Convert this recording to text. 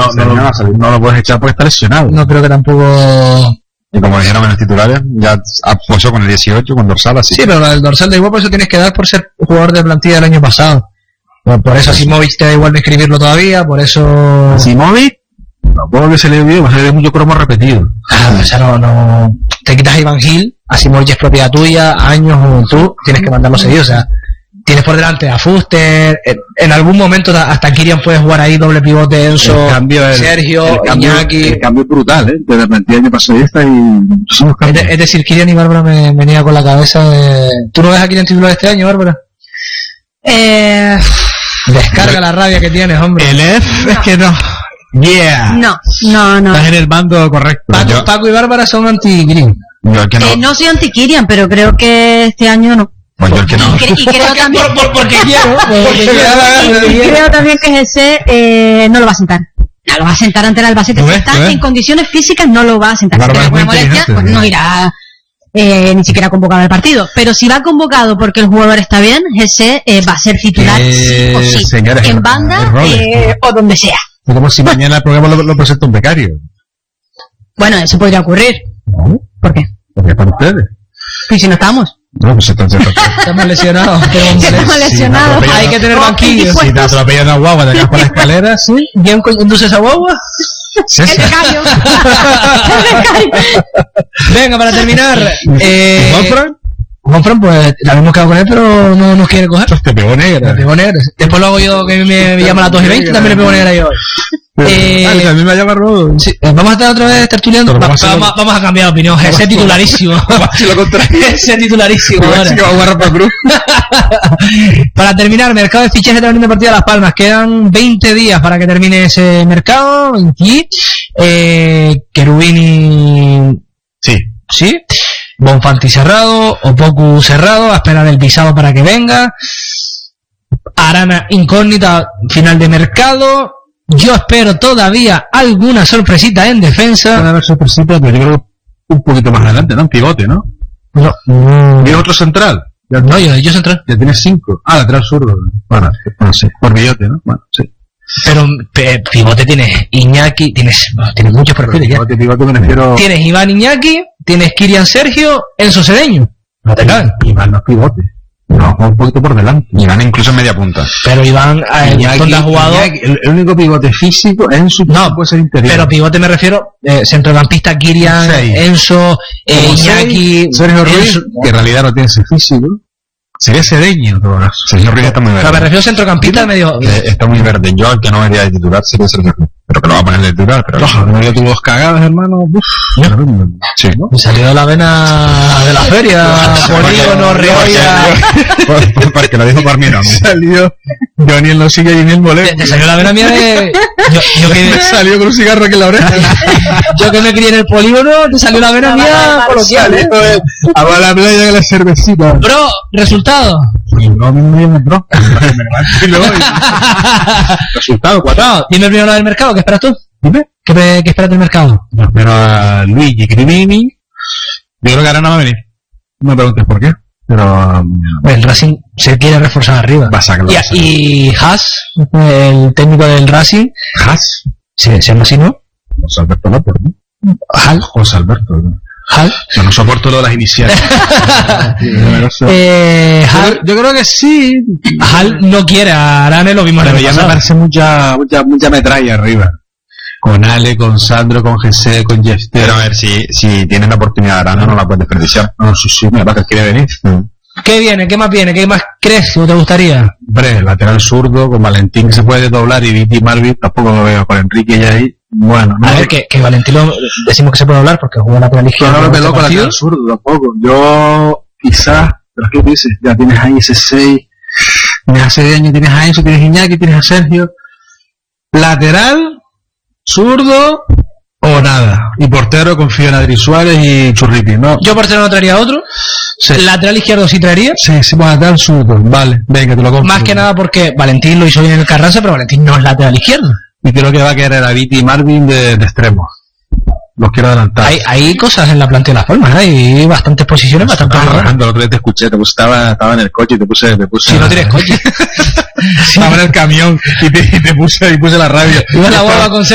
no lo puedes echar porque está lesionado. No creo que tampoco... Y como dijeron en los titulares, ya apoyó con el 18, con dorsal, así. Sí, pero el dorsal da igual, por eso tienes que dar por ser jugador de plantilla del año pasado. Por eso Asimovic te da igual de escribirlo todavía, por eso... Asimovic, tampoco que se le dio, se le dio mucho cromo repetido. O sea, no... Te quitas a Iván Gil, Asimovic es propiedad tuya, años, juventud, tienes que mandarlo seguido, o sea... Tienes por delante a Fuster, en algún momento hasta Kirian puede jugar ahí doble pivote, Enzo, Sergio, Iñaki. El cambio es brutal, de la plantilla año pasado esta y... Es decir, Kirian y Bárbara me niega con la cabeza de... ¿Tú no ves a Kirian titular este año, Bárbara? Descarga la rabia que tienes, hombre. El F es que no. Yeah. No. Estás en el bando correcto. Paco y Bárbara son anti-Kirian. No soy anti-Kirian, pero creo que este año no. Pues yo el que no. Y creo también porque quiero. Y creo también que ese no lo va a sentar. No lo va a sentar ante el Albacete. Si está en condiciones físicas, no lo va a sentar. Si tiene alguna molestia, pues no irá ni siquiera convocado al partido. Pero si va convocado porque el jugador está bien, ese va a ser titular sí o sí. Señores, en banda o donde sea. Como si mañana el programa lo presenta un becario. Bueno, eso podría ocurrir. ¿No? ¿Por qué? Porque es para ustedes. ¿Y si no estamos? No, pues entonces estamos lesionados. Estamos lesionados. Hay que tener banquillo. Si te atropellan una guagua, te caes por la escalera, ¿sí? ¿Quién conduce esa guagua? El becario. Venga, para terminar. Juanfran, pues la hemos quedado con él, pero no nos quiere coger. Te pegó negra. Después lo hago yo, que me llama a las 2:20, también le pego negra yo. A mí me llama Rodo. Sí, vamos a estar otra vez tertuliando. Vamos a cambiar de opinión. Ese titularísimo. Ese titularísimo ahora. Para terminar, mercado de fichajes de la Unión Deportiva Las Palmas. Quedan 20 días para que termine ese mercado. Cherubini. Sí. Bonfanti cerrado, Opoku cerrado, a esperar el visado para que venga. Arana incógnita, final de mercado. Yo espero todavía alguna sorpresita en defensa. Puede haber sorpresita, pero yo creo que un poquito más adelante, ¿no? Un pivote, ¿no? No. ¿Y otro central? No, yo central. Ya tienes 5. Lateral zurdo. Bueno, sí. Por Villote, ¿no? Bueno, sí. Pero pivote tienes Iñaki, tienes muchos perfiles ya. Pivote me refiero... Tienes Iván Iñaki, tienes Kirian Sergio, Enzo Cedeño. No te caben. Iván no es pivote. No, un poquito por delante. Iván incluso en media punta. Pero Iván, Iñaki ha jugado... el único pivote físico es Enzo. No, puede ser interior. Pero pivote me refiero, centrocampista Kirian, Enzo, Iñaki... Sergio Ruiz, que en realidad no tiene ese físico. Sería Cedeño en todo caso. Sergio Ruiz está muy verde. Pero me refiero a centrocampista medio... Está muy verde. Yo al que no vería de titular sería Sergio Ruiz. Pero que lo va a poner de titular. Pero no, ya tuvo 2 cagadas, hermano. Sí, ¿no? Me salió de la vena de la feria. Polígono, Reolla. Porque lo dijo por mí, no. Salió Johnny en los sigue y en el molero. Te salió la vena mía de... Yo que salió con un cigarro aquí en la oreja. Yo que me crié en el polígono, te salió la vena mía coloquial, ¿eh? A la playa de la cervecita. Bro, resultado. No, bro. Resultado, 4. Dime primero del mercado, ¿qué esperas tú? Dime. ¿Qué esperas del mercado? No, espero a Luigi Cribini. Yo creo que ahora no va a venir. No me preguntes por qué. Pero el Racing se quiere reforzar arriba. Y Haas, el técnico del Racing. ¿Haas? ¿Se llama así, no? José Alberto López, ¿no? Hal. José Alberto, ¿no? Hal. Yo no soporto lo de las iniciales. Hal. Yo creo que sí. Hal no quiere a Arane, lo mismo. Pero ya me parece mucha metralla arriba. Con Ale, con Sandro, con Jesse, con Jeff. Pero a ver, si tienes la oportunidad de Arana, no la puedes desperdiciar. No, sí, me parece que quiere venir. ¿Qué viene? ¿Qué más viene? ¿Qué más crees o te gustaría? Hombre, lateral zurdo, con Valentín que se puede doblar y Viti Marvin, tampoco lo veo con Enrique ya ahí. Bueno, a ver, que Valentín lo decimos que se puede doblar porque jugó lateral izquierdo. No me loco lateral zurdo tampoco. Yo, quizás, pero ¿qué dices? Ya tienes ahí ese 6, tienes a Cedeño, tienes a Enzo, tienes a Iñaki, tienes a Sergio. Lateral, zurdo o nada. Y portero confío en Adri Suárez y Churripi, ¿no? Yo portero no traería otro. Sí. Lateral izquierdo sí traería. Sí, lateral zurdo. Vale, venga, te lo compro. Más que nada porque Valentín lo hizo bien en el Carranza, pero Valentín no es lateral izquierdo. Y creo que va a querer a Viti y Marvin de extremo. Los quiero adelantar. Hay cosas en la plantilla de Las Palmas, ¿eh? Hay bastantes posiciones bastante raras. El otro día te escuché, estaba en el coche y te puse. Si no tienes coche. Estaba en el camión y puse la radio. Iba la guagua con